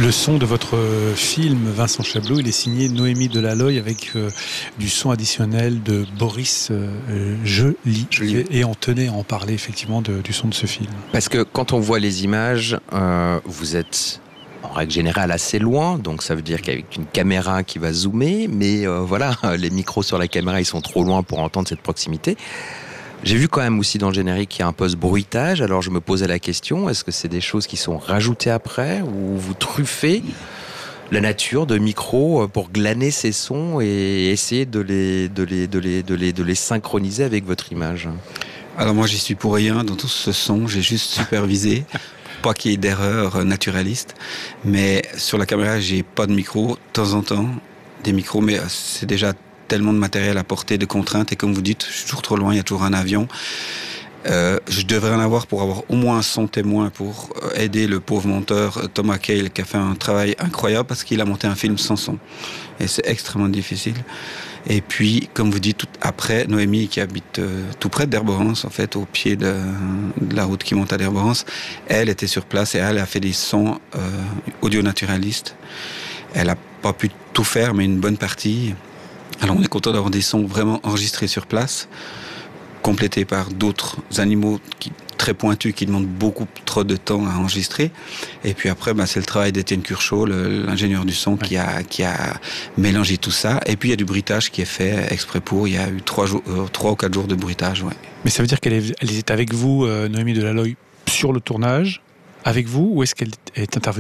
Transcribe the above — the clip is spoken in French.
Le son de votre film, Vincent Chablot, il est signé Noémie Delaloy avec du son additionnel de Boris Joly. Et on tenait à en parler effectivement du son de ce film. Parce que quand on voit les images, vous êtes en règle générale assez loin, donc ça veut dire qu'avec une caméra qui va zoomer, mais voilà, les micros sur la caméra ils sont trop loin pour entendre cette proximité. J'ai vu quand même aussi dans le générique qu'il y a un post-bruitage, alors je me posais la question, est-ce que c'est des choses qui sont rajoutées après, ou vous truffez la nature de micros pour glaner ces sons et essayer de les synchroniser avec votre image? Alors moi j'y suis pour rien dans tout ce son, j'ai juste supervisé, pas qu'il y ait d'erreurs naturalistes, mais sur la caméra j'ai pas de micro, de temps en temps des micros, mais c'est déjà tellement de matériel à portée, de contraintes, et comme vous dites, je suis toujours trop loin, il y a toujours un avion. Je devrais en avoir pour avoir au moins un son témoin pour aider le pauvre monteur Thomas Cale qui a fait un travail incroyable parce qu'il a monté un film sans son. Et c'est extrêmement difficile. Et puis, comme vous dites, après, Noémie qui habite tout près d'Herborance, en fait, au pied de la route qui monte à Herborance, elle était sur place et elle a fait des sons audio-naturalistes. Elle n'a pas pu tout faire, mais une bonne partie. Alors on est content d'avoir des sons vraiment enregistrés sur place, complétés par d'autres animaux très pointus qui demandent beaucoup trop de temps à enregistrer. Et puis après, c'est le travail d'Étienne Curchot, l'ingénieur du son, qui a mélangé tout ça. Et puis il y a du bruitage qui est fait exprès pour. Il y a eu 3 ou 4 jours de bruitage. Ouais. Mais ça veut dire qu'elle est avec vous, Noémie Delaloy, sur le tournage, avec vous, ou est-ce qu'elle est intervenue